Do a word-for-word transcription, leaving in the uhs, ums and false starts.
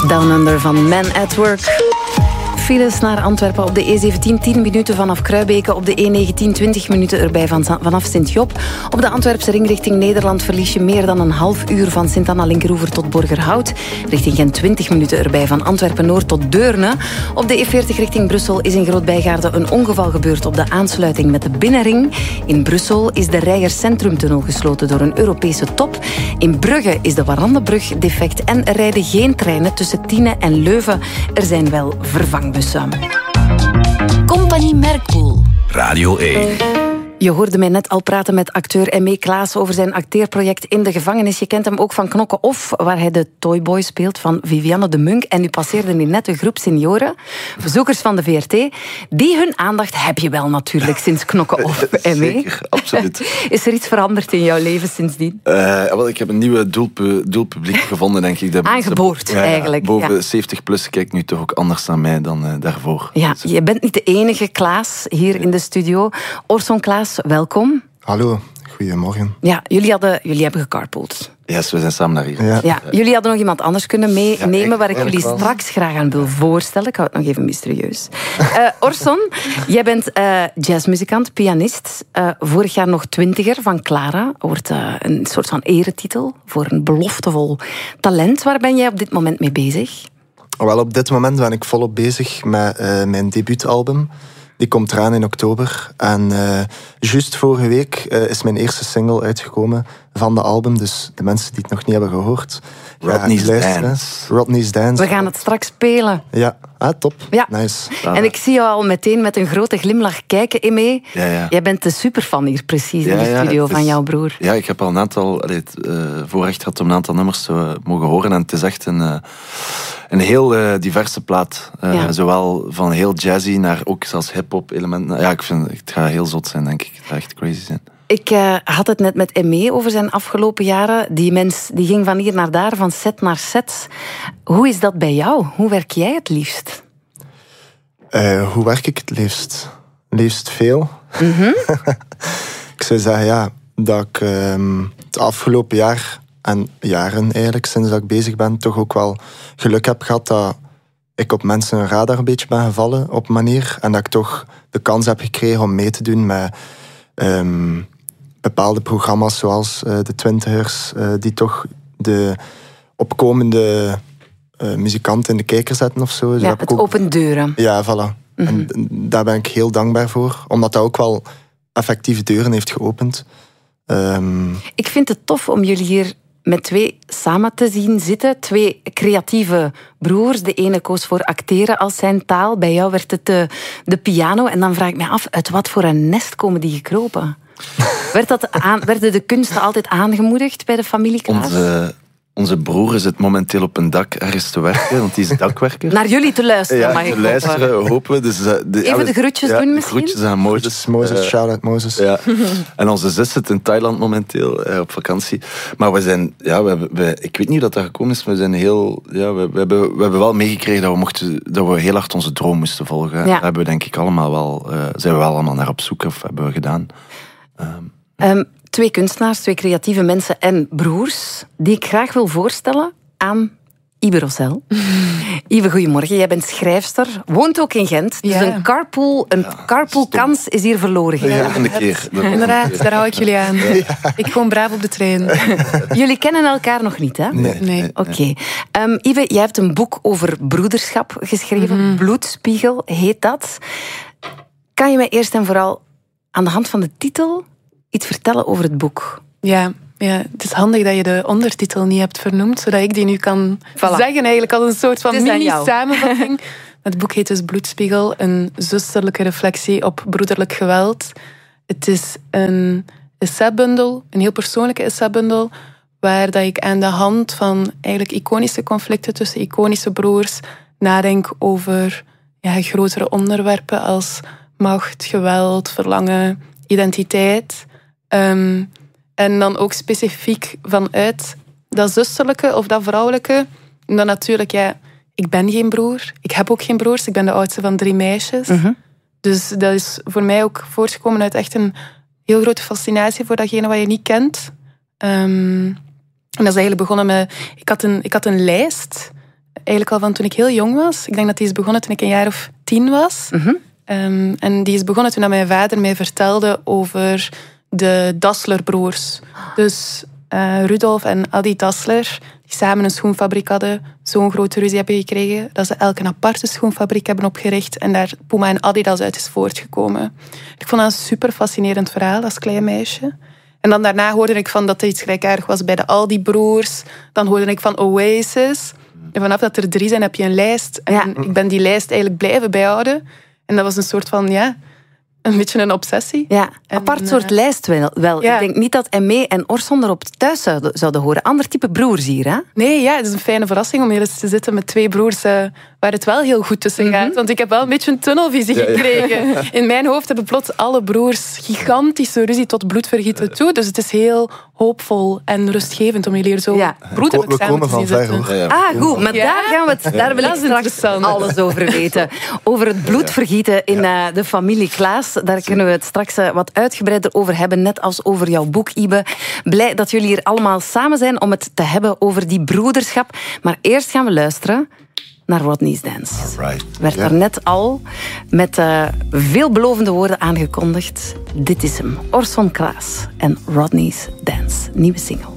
Down Under van Man at Work. Files naar Antwerpen op de E zeventien, tien minuten vanaf Kruibeke. Op de E negentien, twintig minuten erbij van, vanaf Sint-Job. Op de Antwerpse ring richting Nederland verlies je meer dan een half uur van Sint-Anna-Linkeroever tot Borgerhout. Richting Gent twintig minuten erbij van Antwerpen-Noord tot Deurne. Op de E veertig richting Brussel is in Groot-Bijgaarde een ongeval gebeurd op de aansluiting met de binnenring. In Brussel is de Reijers Centrumtunnel gesloten door een Europese top. In Brugge is de Warandenbrug defect en er rijden geen treinen tussen Tiene en Leuven. Er zijn wel vervangbussen. Compagnie Merkpoel. Radio E. Je hoorde mij net al praten met acteur M E Klaas over zijn acteerproject in de gevangenis. Je kent hem ook van Knokke Off, waar hij de Toyboy speelt van Vivianne de Munk. En nu passeerde hier net een groep senioren, bezoekers van de V R T. Die hun aandacht heb je wel natuurlijk sinds Knokke Off, M E. Zeker, absoluut. Is er iets veranderd in jouw leven sindsdien? Uh, wel, ik heb een nieuwe doelpu- doelpubliek gevonden, denk ik. Dat Aangeboord, ja, eigenlijk. Boven ja. zeventig plus kijkt nu toch ook anders naar mij dan uh, daarvoor. Ja, je bent niet de enige Klaas hier ja. in de studio. Orson Klaas, welkom. Hallo, goedemorgen. Ja, jullie, hadden, jullie hebben gecarpooled. Ja, yes, we zijn samen naar hier. Ja. Ja, jullie hadden nog iemand anders kunnen meenemen, ja, waar ik jullie wel. straks graag aan wil voorstellen. Ik hou het nog even mysterieus. Uh, Orson, jij bent uh, jazzmuzikant, pianist. Uh, vorig jaar nog twintiger van Clara. Wordt uh, een soort van eretitel voor een beloftevol talent. Waar ben jij op dit moment mee bezig? Wel, op dit moment ben ik volop bezig met uh, mijn debuutalbum. Die komt eraan in oktober. En uh, juist vorige week uh, is mijn eerste single uitgekomen van de album. Dus de mensen die het nog niet hebben gehoord, Rodney's Dance. Rodney's Dance. We gaan het straks spelen. Ja, ah, top. Ja. Nice. En ik zie jou al meteen met een grote glimlach kijken, Emme. Ja, ja. Jij bent de superfan hier precies Ja, in de studio ja, van is, jouw broer. Ja, ik heb al een aantal allee, het, uh, voorrecht gehad om een aantal nummers uh, mogen horen. En het is echt een, uh, een heel uh, diverse plaat. Uh, Ja. Zowel van heel jazzy naar ook zelfs hip-hop elementen. Ja, ik vind het gaat heel zot zijn, denk ik. Het gaat echt crazy zijn. Ik uh, had het net met Emme over zijn afgelopen jaren. Die mens die ging van hier naar daar, van set naar set. Hoe is dat bij jou? Hoe werk jij het liefst? Uh, hoe werk ik het liefst? Liefst veel. Mm-hmm. Ik zou zeggen, ja, dat ik um, het afgelopen jaar en jaren eigenlijk, sinds dat ik bezig ben, toch ook wel geluk heb gehad dat ik op mensen een radar een beetje ben gevallen op een manier. En dat ik toch de kans heb gekregen om mee te doen met um, bepaalde programma's zoals uh, de Twintigers, uh, die toch de opkomende uh, muzikanten in de kijker zetten of zo. Ja, het ook... open deuren. Ja, voilà. Mm-hmm. En daar ben ik heel dankbaar voor, omdat dat ook wel effectieve deuren heeft geopend. Um... Ik vind het tof om jullie hier met twee samen te zien zitten. Twee creatieve broers. De ene koos voor acteren als zijn taal. Bij jou werd het de, de piano. En dan vraag ik me af, uit wat voor een nest komen die gekropen? Werd dat aan, werden de kunsten altijd aangemoedigd bij de familie Klaas? Onze, onze broer zit momenteel op een dak ergens te werken, want die is dakwerker. Naar jullie te luisteren, ja, mag ik te luisteren, hopen. hopen we. Dus, uh, de, Even de groetjes ja, doen de misschien? groetjes aan Mozes. Mozes, Uh, shout-out Mozes. Ja. En onze zus zit in Thailand momenteel uh, op vakantie. Maar we zijn, ja, we hebben, we, ik weet niet hoe dat gekomen is, maar we zijn heel, ja, we, we, hebben, we hebben wel meegekregen dat we, mochten, dat we heel hard onze droom moesten volgen. Ja. Daar hebben we denk ik allemaal wel, uh, zijn we wel allemaal naar op zoek, of hebben we gedaan. Um, um, twee kunstenaars, twee creatieve mensen en broers, die ik graag wil voorstellen aan Ibe Rossel. Ibe, goedemorgen. Jij bent schrijfster, woont ook in Gent. Dus ja. een carpool, een ja, carpoolkans is hier verloren gegaan. de volgende keer. De Inderdaad, daar hou ik jullie aan. Ja. Ik gewoon braaf op de trein. Jullie kennen elkaar nog niet, hè? Nee. Nee. Oké. Okay. Um, Ibe, jij hebt een boek over broederschap geschreven. Mm-hmm. Bloedspiegel heet dat. Kan je mij eerst en vooral aan de hand van de titel iets vertellen over het boek? Ja. Ja, het is handig dat je de ondertitel niet hebt vernoemd, zodat ik die nu kan voilà. zeggen eigenlijk als een soort van mini-samenvatting. Het boek heet dus Bloedspiegel, een zusterlijke reflectie op broederlijk geweld. Het is een essaybundel, een heel persoonlijke essaybundel, waar dat ik aan de hand van eigenlijk iconische conflicten tussen iconische broers nadenk over ja, grotere onderwerpen als macht, geweld, verlangen, identiteit. Um, En dan ook specifiek vanuit dat zusterlijke of dat vrouwelijke. En dan natuurlijk, ja, ik ben geen broer. Ik heb ook geen broers. Ik ben de oudste van drie meisjes. Mm-hmm. Dus dat is voor mij ook voortgekomen uit echt een heel grote fascinatie voor datgene wat je niet kent. Um, en dat is eigenlijk begonnen met... Ik had een, ik had een lijst eigenlijk al van toen ik heel jong was. Ik denk dat die is begonnen toen ik een jaar of tien was. Mm-hmm. Um, en die is begonnen toen mijn vader mij vertelde over de Dassler-broers. Dus uh, Rudolf en Adi Dassler, die samen een schoenfabriek hadden, zo'n grote ruzie hebben gekregen, dat ze elk een aparte schoenfabriek hebben opgericht en daar Puma en Adidas uit is voortgekomen. Ik vond dat een super fascinerend verhaal als klein meisje. En dan daarna hoorde ik van dat er iets gelijkaardig was bij de Aldi-broers. Dan hoorde ik van Oasis. En vanaf dat er drie zijn, heb je een lijst. En ja. ik ben die lijst eigenlijk blijven bijhouden. En dat was een soort van, ja, een beetje een obsessie. Ja, een apart en, soort uh, lijst wel. wel. Ja. Ik denk niet dat M E en Orson erop thuis zouden, zouden horen. Ander type broers hier, hè? Nee, ja, het is een fijne verrassing om hier eens te zitten met twee broers uh, waar het wel heel goed tussen gaat. Mm-hmm. Want ik heb wel een beetje een tunnelvisie ja, gekregen. Ja. In mijn hoofd hebben plots alle broers gigantische ruzie tot bloedvergieten toe. Dus het is heel hoopvol en rustgevend om jullie hier zo ja. broederlijk we samen te zien zitten. Ver, ja, ah, goed. Maar ja? daar gaan we het, daar wil ik straks alles over weten. Over het bloedvergieten in uh, de familie Klaas. Daar kunnen we het straks uh, wat uitgebreider over hebben. Net als over jouw boek, Ibe. Blij dat jullie hier allemaal samen zijn om het te hebben over die broederschap. Maar eerst gaan we luisteren naar Rodney's Dance. Alright. Werd yeah. daarnet al met uh, veelbelovende woorden aangekondigd. Dit is hem. Orson Klaas en Rodney's Dance. Nieuwe single.